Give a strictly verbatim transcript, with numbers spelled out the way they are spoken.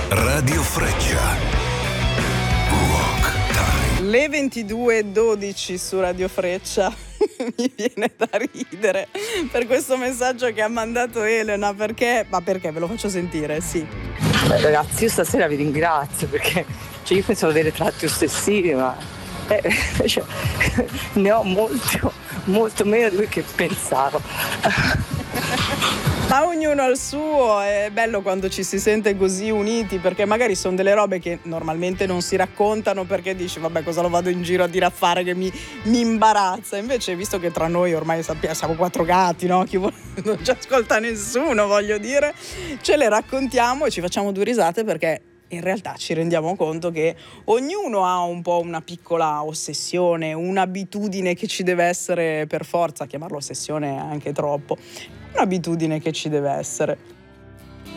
Radio Freccia. Rock Time. Le ventidue e dodici su Radio Freccia. Mi viene da ridere per questo messaggio che ha mandato Elena, perché, ma perché ve lo faccio sentire, sì. Beh, ragazzi, io stasera vi ringrazio perché cioè, io pensavo di avere tratti ossessivi, ma eh, cioè, ne ho molto, molto meno di quel che pensavo. Ma ognuno al suo, è bello quando ci si sente così uniti, perché magari sono delle robe che normalmente non si raccontano, perché dici vabbè, cosa lo vado in giro a dire a fare che mi, mi imbarazza. Invece, visto che tra noi ormai sappiamo, siamo quattro gatti, no? Chi vuole, non ci ascolta nessuno, voglio dire, ce le raccontiamo e ci facciamo due risate, perché in realtà ci rendiamo conto che ognuno ha un po' una piccola ossessione, un'abitudine che ci deve essere per forza, chiamarlo ossessione è anche troppo, un'abitudine che ci deve essere.